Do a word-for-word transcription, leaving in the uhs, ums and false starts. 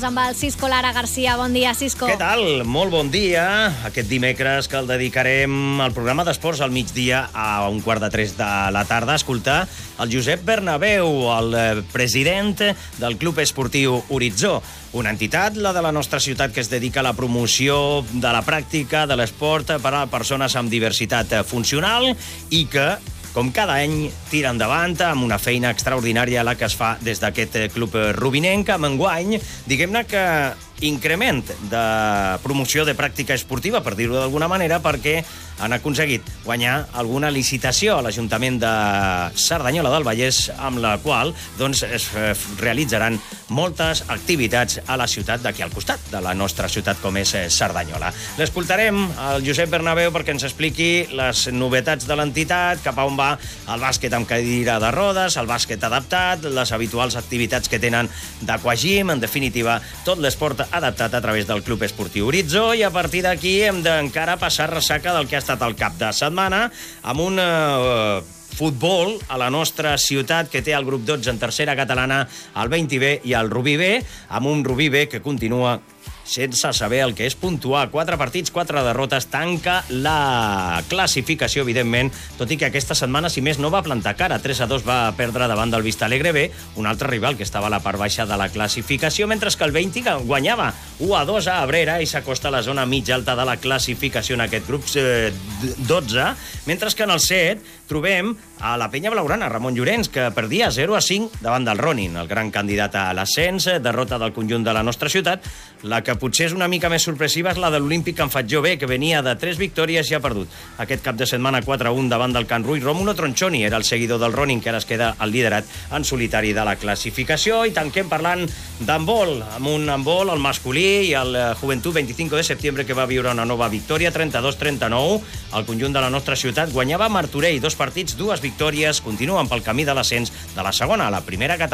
Amb el Cisco Lara Garcia. Bon dia, Cisco. Què tal? Molt bon dia. Aquest dimecres que el dedicarem al programa d'esports al migdia a un quart de tres de la tarda a escoltar el Josep Bernabéu, el president del Club Esportiu Horitzó, una entitat, la de la nostra ciutat, que es dedica a la promoció de la pràctica de l'esport per a persones amb diversitat funcional i que, com cada any, tira endavant amb una feina extraordinària la que es fa des d'aquest club rubinenc, amb enguany, diguem-ne que increment de promoció de pràctica esportiva, per dir-ho d'alguna manera, perquè han aconseguit guanyar alguna licitació a l'Ajuntament de Cerdanyola del Vallès, amb la qual doncs, es realitzaran moltes activitats a la ciutat d'aquí al costat, de la nostra ciutat com és Cerdanyola. L'escoltarem, el Josep Bernabéu, perquè ens expliqui les novetats de l'entitat, cap a on va el bàsquet amb cadira de rodes, el bàsquet adaptat, les habituals activitats que tenen d'aquagym, en definitiva, tot l'esport adaptat a través del Club Esportiu Horitzó, i a partir d'aquí hem d'encara passar ressaca del que ha estat el cap de setmana amb un eh, futbol a la nostra ciutat que té el grup dotze en tercera catalana, el vint B i el Rubí B, amb un Rubí B que continua sense saber el que és puntuar. Quatre partits, quatre derrotes, tanca la classificació, evidentment, tot i que aquesta setmana, si més no, va plantar cara. tres a dos va perdre davant del Vistalegre B, un altre rival que estava a la part baixa de la classificació, mentre que el vint guanyava u a dos a Abrera i s'acosta a la zona mitja alta de la classificació en aquest grup eh, dotze, mentre que en el set trobem a la penya blaugrana, Ramon Llorenç, que perdia zero a cinc davant del Ronin, el gran candidat a l'ascens, derrota del conjunt de la nostra ciutat. La que potser és una mica més sorpressiva és la de l'Olímpic Can Fatjó B, que venia de tres victòries i ha perdut aquest cap de setmana quatre a un davant del Can Rull. Rómulo Tronchoni era el seguidor del Ronin, que ara es queda al liderat en solitari de la classificació. I tanquem parlant d'handbol, amb un handbol, el masculí i el Joventut vint-i-cinc de setembre, que va viure una nova victòria, trenta-dos a trenta-nou. El conjunt de la nostra ciutat guanyava Martorell, dos partits, dues victòries, continuen pel camí de l'ascens de la segona a la primera catalana.